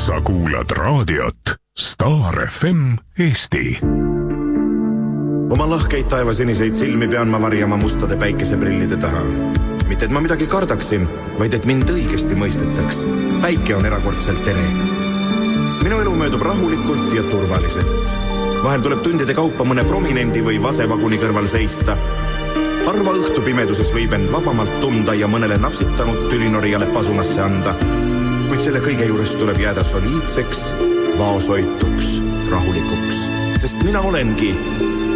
Sa kuulad raadiot Star FM Eesti. Oma lahkeid taevaseniseid silmi pean ma varjama mustade päikeseprillide taha. Mitte et ma midagi kardaksin, vaid et mind õigesti mõistetaks. Päike on erakordselt tere. Minu elu möödub rahulikult ja turvaliselt. Vahel tuleb tundide kaupa mõne prominendi või vasevaguni kõrval seista. Harva õhtu pimeduses võib end vabamalt tunda ja mõnele napsitanud tülinorijale pasunasse anda. Kuid selle kõige juures tuleb jääda soliidseks, vaosoituks, rahulikuks. Sest mina olengi